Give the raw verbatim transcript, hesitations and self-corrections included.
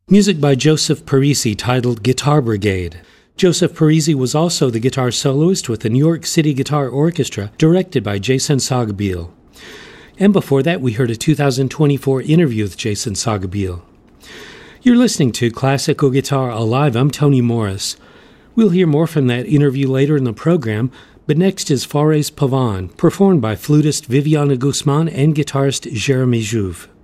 Music by Joseph Parisi titled Guitar Brigade. Joseph Parisi was also the guitar soloist with the New York City Guitar Orchestra, directed by Jason Sagabeel. And before that, we heard a two thousand twenty-four interview with Jason Sagabeel. You're listening to Classical Guitar Alive. I'm Tony Morris. We'll hear more from that interview later in the program, but next is Fares Pavan, performed by flutist Viviana Guzman and guitarist Jeremy Jouve.